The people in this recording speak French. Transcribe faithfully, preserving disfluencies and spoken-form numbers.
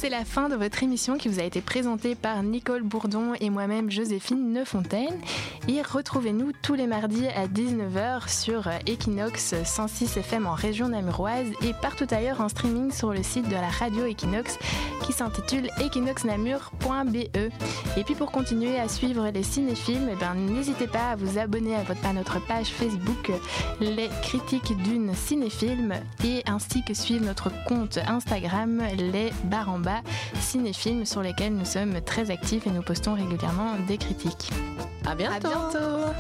C'est la fin de votre émission qui vous a été présentée par Nicole Bourdon et moi-même Joséphine Nefontaine. Et retrouvez-nous tous les mardis à dix-neuf heures sur Equinox cent six F M en région namuroise et partout ailleurs en streaming sur le site de la radio Equinox qui s'intitule equinox namur point b e. Et puis pour continuer à suivre les cinéphiles, eh ben, n'hésitez pas à vous abonner à, votre, à notre page Facebook Les Critiques d'une Cinéfilm et ainsi que suivre notre compte Instagram Les Barres en bas Cinéfilm sur lesquels nous sommes très actifs et nous postons régulièrement des critiques. À bientôt. À bientôt.